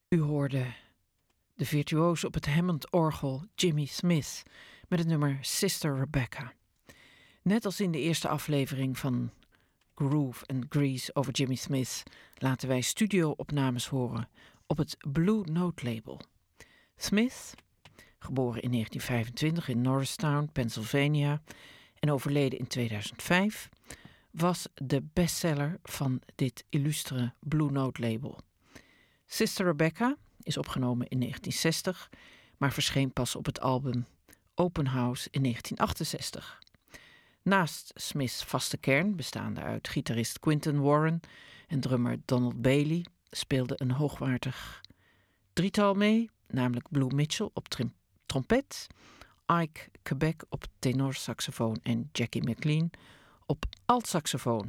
U hoorde de virtuoos op het Hammond-orgel Jimmy Smith met het nummer Sister Rebecca. Net als in de eerste aflevering van Groove and Grease over Jimmy Smith laten wij studio-opnames horen op het Blue Note label. Smith, geboren in 1925 in Norristown, Pennsylvania en overleden in 2005, was de bestseller van dit illustere Blue Note label. Sister Rebecca is opgenomen in 1960, maar verscheen pas op het album Open House in 1968. Naast Smith's vaste kern, bestaande uit gitarist Quinton Warren en drummer Donald Bailey, speelde een hoogwaardig drietal mee, namelijk Blue Mitchell op trompet, Ike Quebec op tenorsaxofoon en Jackie McLean op altsaxofoon.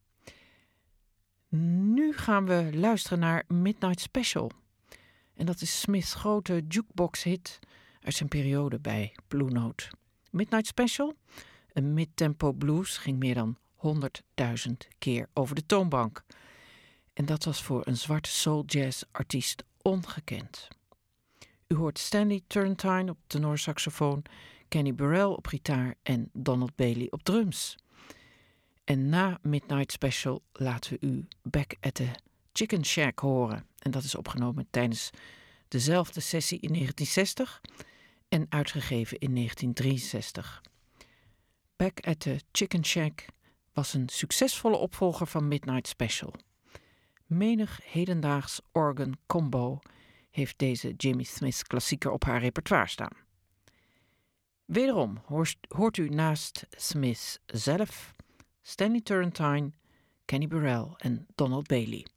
Nu gaan we luisteren naar Midnight Special. En dat is Smith's grote jukebox-hit uit zijn periode bij Blue Note. Midnight Special, een midtempo blues, ging meer dan 100.000 keer over de toonbank. En dat was voor een zwarte soul-jazz-artiest ongekend. U hoort Stanley Turrentine op tenorsaxofoon, Kenny Burrell op gitaar en Donald Bailey op drums. En na Midnight Special laten we u Back at the Chicken Shack horen. En dat is opgenomen tijdens dezelfde sessie in 1960 en uitgegeven in 1963. Back at the Chicken Shack was een succesvolle opvolger van Midnight Special. Menig hedendaags organ combo heeft deze Jimmy Smith klassieker op haar repertoire staan. Wederom hoort u naast Smith zelf Stanley Turrentine, Kenny Burrell en Donald Bailey.